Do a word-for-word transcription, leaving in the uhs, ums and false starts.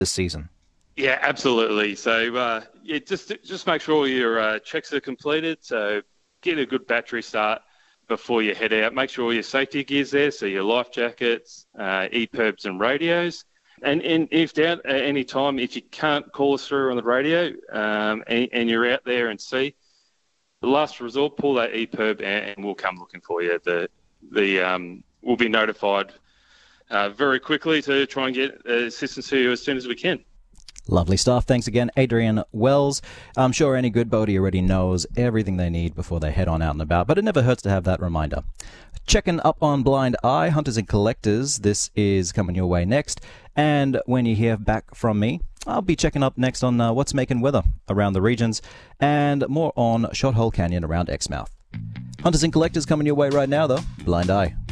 this season? Yeah, absolutely. So uh, yeah, just just make sure your uh, checks are completed. So get a good battery start before you head out. Make sure all your safety gear's there, so your life jackets, uh, E P I Rs and radios. And, and if doubt at any time, if you can't call us through on the radio um, and, and you're out there and see, the last resort, pull that E P I R and, and we'll come looking for you. The the um, we'll be notified uh, very quickly to try and get assistance to you as soon as we can. Lovely stuff. Thanks again, Adrian Wells. I'm sure any good boatie already knows everything they need before they head on out and about, but it never hurts to have that reminder. Checking up on Blind Eye, Hunters and Collectors. This is coming your way next. And when you hear back from me, I'll be checking up next on uh, what's making weather around the regions and more on Shot Hole Canyon around Exmouth. Hunters and Collectors coming your way right now, though. Blind Eye.